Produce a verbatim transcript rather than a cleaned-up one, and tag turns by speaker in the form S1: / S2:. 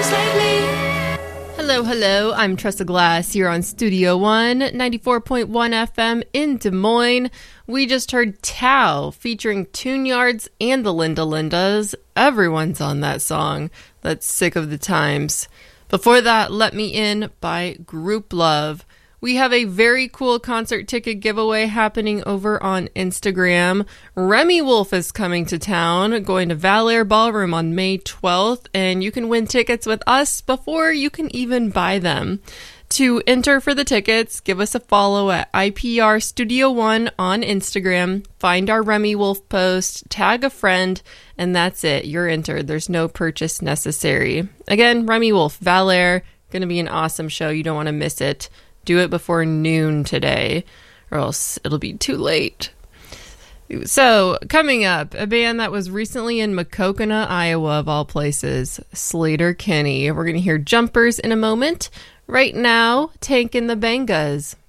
S1: Hello, hello. I'm Tressa Glass here on Studio One, ninety-four point one F M in Des Moines. We just heard Tao featuring Tune Yards and the Linda Lindas. Everyone's on that song. That's Sick of the Times. Before that, Let Me In by Group Love. We have a very cool concert ticket giveaway happening over on Instagram. Remy Wolf is coming to town, going to Valair Ballroom on May twelfth, and you can win tickets with us before you can even buy them. To enter for the tickets, give us a follow at I P R Studio One on Instagram, find our Remy Wolf post, tag a friend, and that's it. You're entered. There's no purchase necessary. Again, Remy Wolf, Valair, going to be an awesome show. You don't want to miss it. Do it before noon today, or else it'll be too late. So, coming up, a band that was recently in Maquoketa, Iowa, of all places, Sleater-Kinney. We're going to hear Jumpers in a moment. Right now, Tank and the Bangas.